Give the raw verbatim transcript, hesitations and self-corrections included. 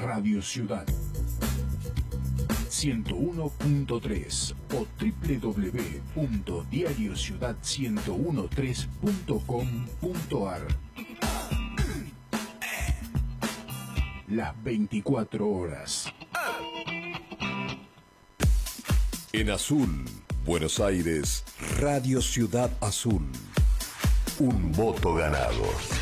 Radio Ciudad ciento uno punto tres o doble u doble u doble u punto diario ciudad ciento trece punto com punto ar. Las veinticuatro horas. En azul, Buenos Aires, Radio Ciudad Azul. Un voto ganado.